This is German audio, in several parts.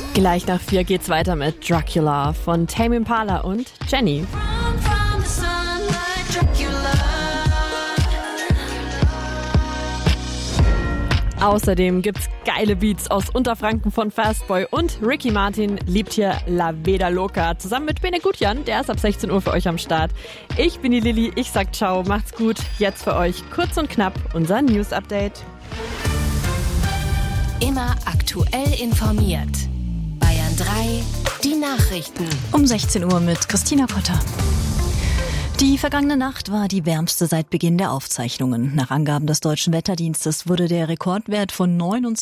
Gleich nach 4 geht's weiter mit Dracula von Tame Impala und Jenny. Außerdem gibt's geile Beats aus Unterfranken von Fastboy und Ricky Martin liebt hier La Vida Loca zusammen mit Bene Gutjan, der ist ab 16 Uhr für euch am Start. Ich bin die Lilly, ich sag ciao, macht's gut. Jetzt für euch kurz und knapp unser News-Update. Immer aktuell informiert. Bayern 3, die Nachrichten. Um 16 Uhr mit Christina Kotter. Die vergangene Nacht war die wärmste seit Beginn der Aufzeichnungen. Nach Angaben des Deutschen Wetterdienstes wurde der Rekordwert von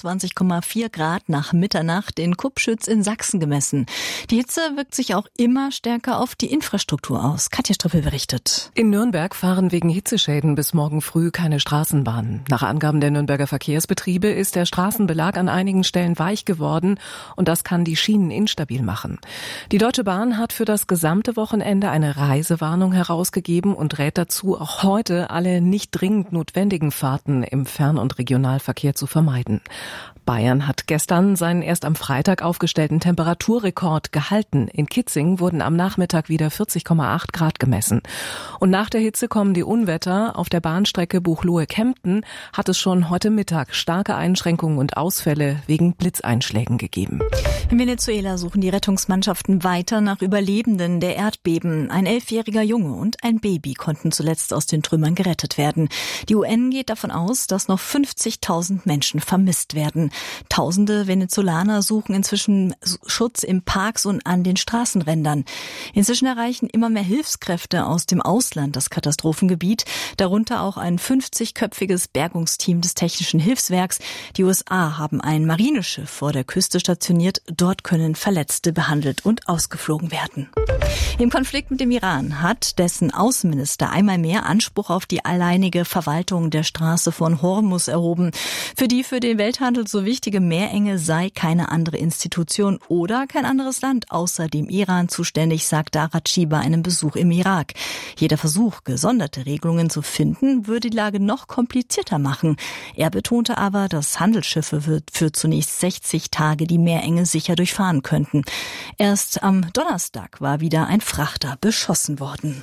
29,4 Grad nach Mitternacht in Kupschütz in Sachsen gemessen. Die Hitze wirkt sich auch immer stärker auf die Infrastruktur aus. Katja Strippel berichtet. In Nürnberg fahren wegen Hitzeschäden bis morgen früh keine Straßenbahnen. Nach Angaben der Nürnberger Verkehrsbetriebe ist der Straßenbelag an einigen Stellen weich geworden und das kann die Schienen instabil machen. Die Deutsche Bahn hat für das gesamte Wochenende eine Reisewarnung herausgegeben und rät dazu, auch heute alle nicht dringend notwendigen Fahrten im Fern- und Regionalverkehr zu vermeiden. Bayern hat gestern seinen erst am Freitag aufgestellten Temperaturrekord gehalten. In Kitzing wurden am Nachmittag wieder 40,8 Grad gemessen. Und nach der Hitze kommen die Unwetter. Auf der Bahnstrecke Buchloe-Kempten hat es schon heute Mittag starke Einschränkungen und Ausfälle wegen Blitzeinschlägen gegeben. In Venezuela suchen die Rettungsmannschaften weiter nach Überlebenden der Erdbeben. Ein 11-jähriger Junge und ein Baby konnten zuletzt aus den Trümmern gerettet werden. Die UN geht davon aus, dass noch 50.000 Menschen vermisst werden. Tausende Venezolaner suchen inzwischen Schutz in Parks und an den Straßenrändern. Inzwischen erreichen immer mehr Hilfskräfte aus dem Ausland das Katastrophengebiet, darunter auch ein 50-köpfiges Bergungsteam des Technischen Hilfswerks. Die USA haben ein Marineschiff vor der Küste stationiert. Dort können Verletzte behandelt und ausgeflogen werden. Im Konflikt mit dem Iran hat dessen Außenminister einmal mehr Anspruch auf die alleinige Verwaltung der Straße von Hormuz erhoben. Für die für den Welthandel so wichtige Meerenge sei keine andere Institution oder kein anderes Land außer dem Iran zuständig, sagt Araghchi bei einem Besuch im Irak. Jeder Versuch, gesonderte Regelungen zu finden, würde die Lage noch komplizierter machen. Er betonte aber, dass Handelsschiffe für zunächst 60 Tage die Meerenge sicher durchfahren könnten. Erst am Donnerstag war wieder ein Frachter beschossen worden.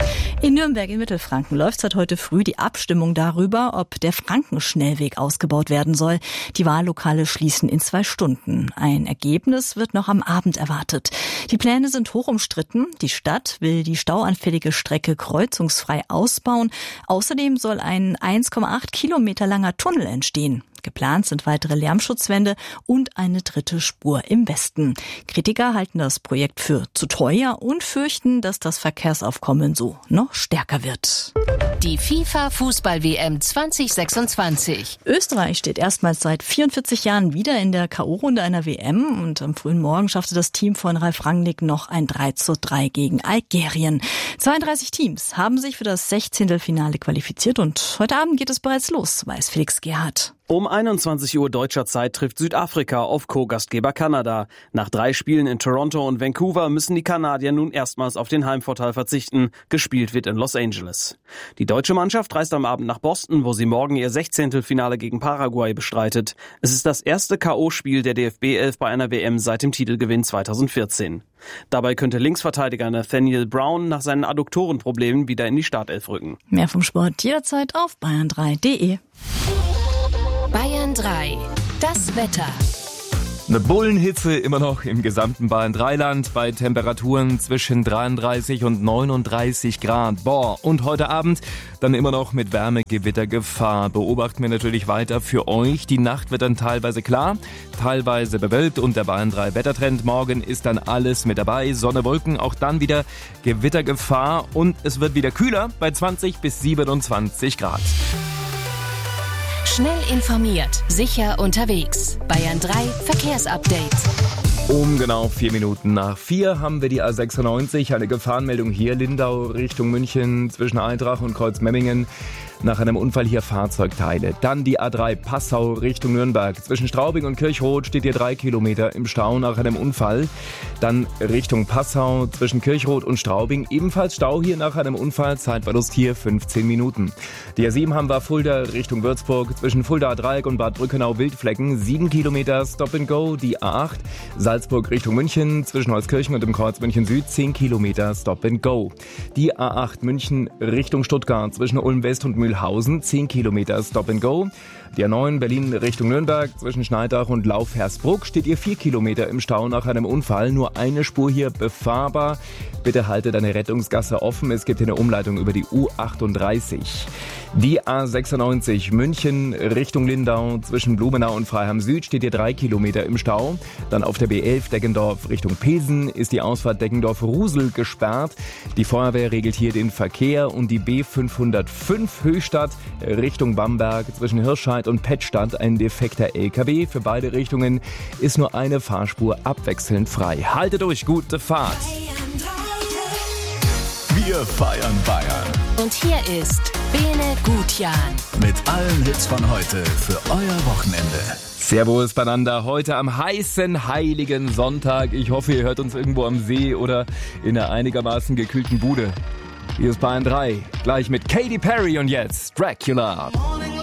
In Nürnberg in Mittelfranken läuft seit heute früh die Abstimmung darüber, ob der Frankenschnellweg ausgebaut werden soll. Die Wahllokale schließen in 2 Stunden. Ein Ergebnis wird noch am Abend erwartet. Die Pläne sind hoch umstritten. Die Stadt will die stauanfällige Strecke kreuzungsfrei ausbauen. Außerdem soll ein 1,8 Kilometer langer Tunnel entstehen. Geplant sind weitere Lärmschutzwände und eine 3. Spur im Westen. Kritiker halten das Projekt für zu teuer und fürchten, dass das Verkehrsaufkommen so noch stärker wird. Die FIFA-Fußball-WM 2026. Österreich steht erstmals seit 44 Jahren wieder in der K.O.-Runde einer WM und am frühen Morgen schaffte das Team von Ralf Rangnick noch ein 3:3 gegen Algerien. 32 Teams haben sich für das 16. Finale qualifiziert und heute Abend geht es bereits los, weiß Felix Gerhardt. Um 21 Uhr deutscher Zeit trifft Südafrika auf Co-Gastgeber Kanada. Nach 3 Spielen in Toronto und Vancouver müssen die Kanadier nun erstmals auf den Heimvorteil verzichten. Gespielt wird in Los Angeles. Die deutsche Mannschaft reist am Abend nach Boston, wo sie morgen ihr 16. Finale gegen Paraguay bestreitet. Es ist das erste K.O.-Spiel der DFB 11 bei einer WM seit dem Titelgewinn 2014. Dabei könnte Linksverteidiger Nathaniel Brown nach seinen Adduktorenproblemen wieder in die Startelf rücken. Mehr vom Sport jederzeit auf bayern3.de. Bayern 3, das Wetter. Eine Bullenhitze immer noch im gesamten Bayern-3-Land bei Temperaturen zwischen 33 und 39 Grad. Und heute Abend dann immer noch mit Wärmegewittergefahr. Beobachten wir natürlich weiter für euch. Die Nacht wird dann teilweise klar, teilweise bewölkt und der Bayern-3-Wettertrend. Morgen ist dann alles mit dabei. Sonne, Wolken, auch dann wieder Gewittergefahr und es wird wieder kühler bei 20 bis 27 Grad. Schnell informiert, sicher unterwegs. Bayern 3 Verkehrsupdate. Um genau 4 Minuten nach 4 haben wir die A96. Eine Gefahrenmeldung hier, Lindau Richtung München zwischen Eintrach und Kreuzmemmingen. Nach einem Unfall hier Fahrzeugteile. Dann die A3 Passau Richtung Nürnberg. Zwischen Straubing und Kirchroth steht hier 3 Kilometer im Stau nach einem Unfall. Dann Richtung Passau zwischen Kirchroth und Straubing. Ebenfalls Stau hier nach einem Unfall. Zeitverlust hier 15 Minuten. Die A7 haben wir Fulda Richtung Würzburg. Zwischen Fulda Dreieck und Bad Brückenau-Wildflecken 7 Kilometer Stop and Go. Die A8 Salzburg Richtung München. Zwischen Holzkirchen und dem Kreuz München Süd 10 Kilometer Stop and Go. Die A8 München Richtung Stuttgart. Zwischen Ulm West und Mühlhausen 10 Kilometer Stop and Go. Die A9 Berlin Richtung Nürnberg zwischen Schneidach und Lauf-Hersbruck steht ihr 4 Kilometer im Stau nach einem Unfall. Nur eine Spur hier befahrbar. Bitte haltet eine Rettungsgasse offen. Es gibt hier eine Umleitung über die U38. Die A96 München Richtung Lindau zwischen Blumenau und Freiham Süd steht hier 3 Kilometer im Stau. Dann auf der B11 Deggendorf Richtung Pilsen ist die Ausfahrt Deggendorf-Rusel gesperrt. Die Feuerwehr regelt hier den Verkehr und die B505 Höchstadt Richtung Bamberg zwischen Hirscheid und Pettstadt ein defekter LKW. Für beide Richtungen ist nur eine Fahrspur abwechselnd frei. Haltet durch, gute Fahrt! Wir feiern Bayern. Und hier ist Bene Gutjan. Mit allen Hits von heute für euer Wochenende. Servus beieinander, heute am heißen, heiligen Sonntag. Ich hoffe, ihr hört uns irgendwo am See oder in einer einigermaßen gekühlten Bude. Hier ist Bayern 3, gleich mit Katy Perry und jetzt Dracula.